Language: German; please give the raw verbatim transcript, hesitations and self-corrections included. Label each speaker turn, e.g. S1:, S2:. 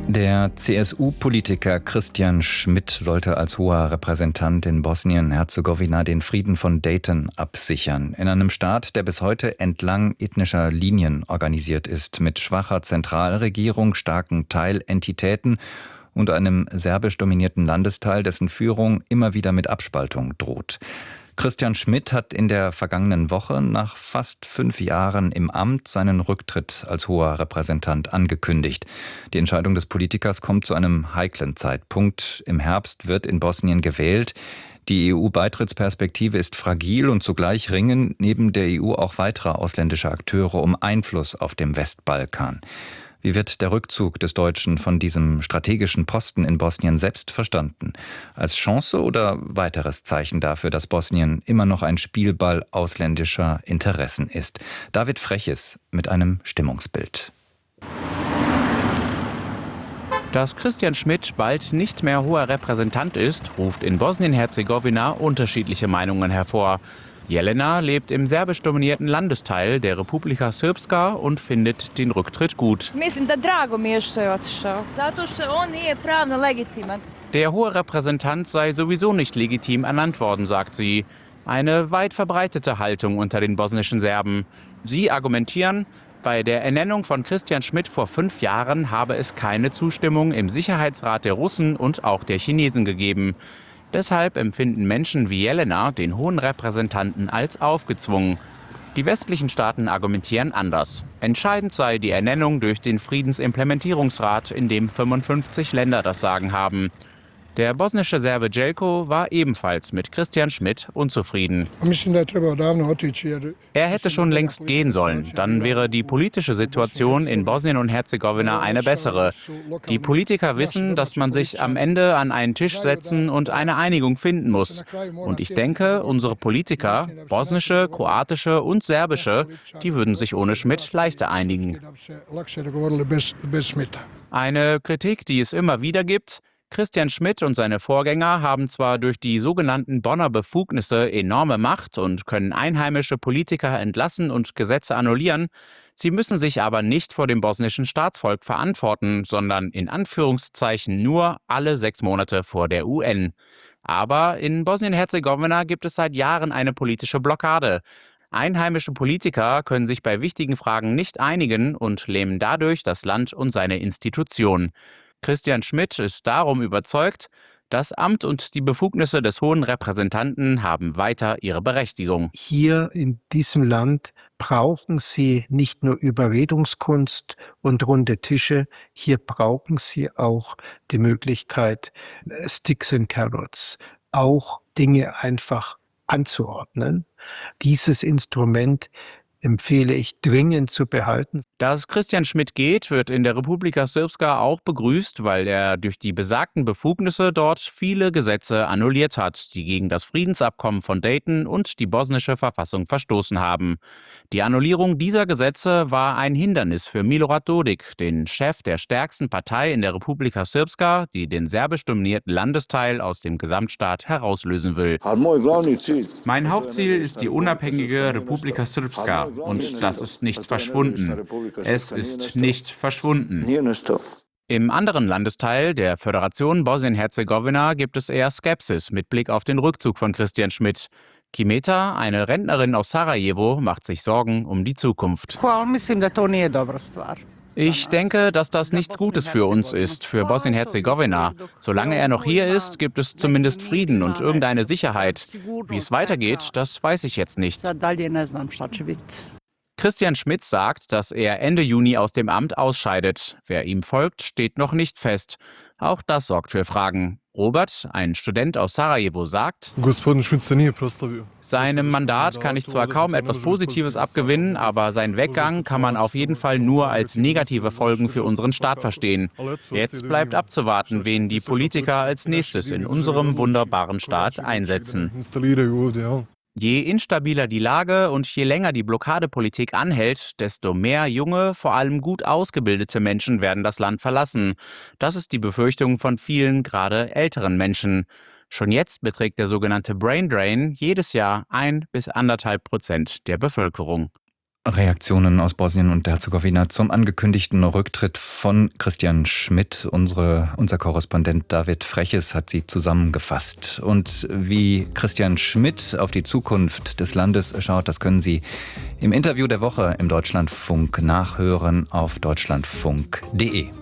S1: Der C S U-Politiker Christian Schmidt sollte als hoher Repräsentant in Bosnien-Herzegowina den Frieden von Dayton absichern. In einem Staat, der bis heute entlang ethnischer Linien organisiert ist, mit schwacher Zentralregierung, starken Teilentitäten und einem serbisch dominierten Landesteil, dessen Führung immer wieder mit Abspaltung droht. Christian Schmidt hat in der vergangenen Woche nach fast fünf Jahren im Amt seinen Rücktritt als hoher Repräsentant angekündigt. Die Entscheidung des Politikers kommt zu einem heiklen Zeitpunkt. Im Herbst wird in Bosnien gewählt. Die E U-Beitrittsperspektive ist fragil und zugleich ringen neben der E U auch weitere ausländische Akteure um Einfluss auf dem Westbalkan. Wie wird der Rückzug des Deutschen von diesem strategischen Posten in Bosnien selbst verstanden? Als Chance oder weiteres Zeichen dafür, dass Bosnien immer noch ein Spielball ausländischer Interessen ist? David Freches mit einem Stimmungsbild.
S2: Dass Christian Schmidt bald nicht mehr hoher Repräsentant ist, ruft in Bosnien-Herzegowina unterschiedliche Meinungen hervor. Jelena lebt im serbisch dominierten Landesteil der Republika Srpska und findet den Rücktritt gut. Der hohe Repräsentant sei sowieso nicht legitim ernannt worden, sagt sie. Eine weit verbreitete Haltung unter den bosnischen Serben. Sie argumentieren, bei der Ernennung von Christian Schmidt vor fünf Jahren habe es keine Zustimmung im Sicherheitsrat der Russen und auch der Chinesen gegeben. Deshalb empfinden Menschen wie Jelena den hohen Repräsentanten als aufgezwungen. Die westlichen Staaten argumentieren anders. Entscheidend sei die Ernennung durch den Friedensimplementierungsrat, in dem fünfundfünfzig Länder das Sagen haben. Der bosnische Serbe Jelko war ebenfalls mit Christian Schmidt unzufrieden. Er hätte schon längst gehen sollen. Dann wäre die politische Situation in Bosnien und Herzegowina eine bessere. Die Politiker wissen, dass man sich am Ende an einen Tisch setzen und eine Einigung finden muss. Und ich denke, unsere Politiker, bosnische, kroatische und serbische, die würden sich ohne Schmidt leichter einigen. Eine Kritik, die es immer wieder gibt: Christian Schmidt und seine Vorgänger haben zwar durch die sogenannten Bonner Befugnisse enorme Macht und können einheimische Politiker entlassen und Gesetze annullieren, sie müssen sich aber nicht vor dem bosnischen Staatsvolk verantworten, sondern in Anführungszeichen nur alle sechs Monate vor der U N. Aber in Bosnien-Herzegowina gibt es seit Jahren eine politische Blockade. Einheimische Politiker können sich bei wichtigen Fragen nicht einigen und lähmen dadurch das Land und seine Institutionen. Christian Schmidt ist darum überzeugt, das Amt und die Befugnisse des hohen Repräsentanten haben weiter ihre Berechtigung.
S3: Hier in diesem Land brauchen Sie nicht nur Überredungskunst und runde Tische, hier brauchen Sie auch die Möglichkeit, Sticks and Carrots, auch Dinge einfach anzuordnen. Dieses Instrument empfehle ich dringend zu behalten.
S2: Dass Christian Schmidt geht, wird in der Republika Srpska auch begrüßt, weil er durch die besagten Befugnisse dort viele Gesetze annulliert hat, die gegen das Friedensabkommen von Dayton und die bosnische Verfassung verstoßen haben. Die Annullierung dieser Gesetze war ein Hindernis für Milorad Dodik, den Chef der stärksten Partei in der Republika Srpska, die den serbisch dominierten Landesteil aus dem Gesamtstaat herauslösen will. Mein Hauptziel ist die unabhängige Republika Srpska. Und das ist nicht verschwunden. Es ist nicht verschwunden. Im anderen Landesteil der Föderation Bosnien-Herzegowina gibt es eher Skepsis mit Blick auf den Rückzug von Christian Schmidt. Kimeta, eine Rentnerin aus Sarajevo, macht sich Sorgen um die Zukunft. Ich denke, dass das nichts Gutes für uns ist, für Bosnien-Herzegowina. Solange er noch hier ist, gibt es zumindest Frieden und irgendeine Sicherheit. Wie es weitergeht, das weiß ich jetzt nicht. Christian Schmidt sagt, dass er Ende Juni aus dem Amt ausscheidet. Wer ihm folgt, steht noch nicht fest. Auch das sorgt für Fragen. Robert, ein Student aus Sarajevo, sagt: Seinem Mandat kann ich zwar kaum etwas Positives abgewinnen, aber sein Weggang kann man auf jeden Fall nur als negative Folgen für unseren Staat verstehen. Jetzt bleibt abzuwarten, wen die Politiker als nächstes in unserem wunderbaren Staat einsetzen. Je instabiler die Lage und je länger die Blockadepolitik anhält, desto mehr junge, vor allem gut ausgebildete Menschen werden das Land verlassen. Das ist die Befürchtung von vielen, gerade älteren Menschen. Schon jetzt beträgt der sogenannte Brain Drain jedes Jahr ein bis anderthalb Prozent der Bevölkerung.
S1: Reaktionen aus Bosnien und Herzegowina zum angekündigten Rücktritt von Christian Schmidt. Unsere, unser Korrespondent David Freches hat sie zusammengefasst. Und wie Christian Schmidt auf die Zukunft des Landes schaut, das können Sie im Interview der Woche im Deutschlandfunk nachhören auf deutschlandfunk punkt de.